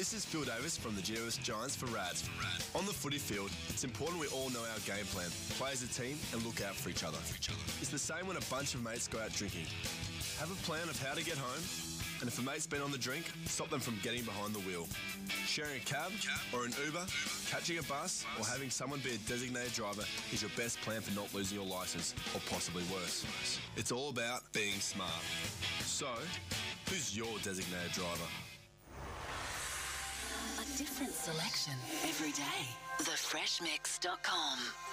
This is Phil Davis from the GWS Giants for RAD. On the footy field, it's important we all know our game plan, play as a team and look out for each other. It's the same when a bunch of mates go out drinking. Have a plan of how to get home, and if a mate's been on the drink, stop them from getting behind the wheel. Sharing a cab or an Uber, catching a bus or having someone be a designated driver is your best plan for not losing your licence, or possibly worse. It's all about being smart. So, who's your designated driver? A different selection every day. TheFreshMix.com